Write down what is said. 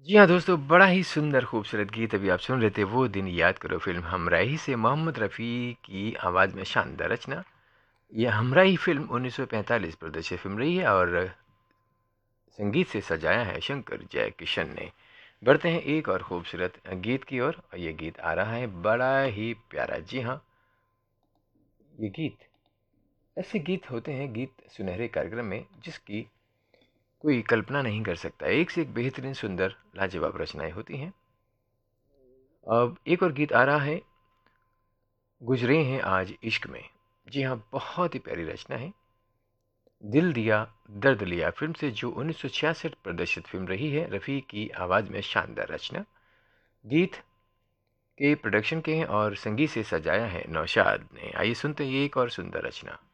जी हाँ दोस्तों, बड़ा ही सुंदर खूबसूरत गीत अभी आप सुन रहे थे। वो दिन याद करो फ़िल्म हमराही से मोहम्मद रफ़ी की आवाज़ में शानदार रचना। यह हमराही फ़िल्म 1945 प्रदर्शित फ़िल्म रही है और संगीत से सजाया है शंकर जयकिशन ने। बढ़ते हैं एक और खूबसूरत गीत की ओर और ये गीत आ रहा है बड़ा ही प्यारा। जी हाँ, ये गीत ऐसे गीत होते हैं, गीत सुनहरे कार्यक्रम में जिसकी कोई कल्पना नहीं कर सकता। एक से एक बेहतरीन सुंदर लाजवाब रचनाएँ होती हैं। अब एक और गीत आ रहा है, गुजरे हैं आज इश्क में। जी हाँ, बहुत ही प्यारी रचना है। दिल दिया दर्द लिया फिल्म से जो 1966 प्रदर्शित फिल्म रही है, रफ़ी की आवाज़ में शानदार रचना। गीत के प्रोडक्शन के हैं और संगीत से सजाया है नौशाद ने। आइए सुनते हैं ये एक और सुंदर रचना।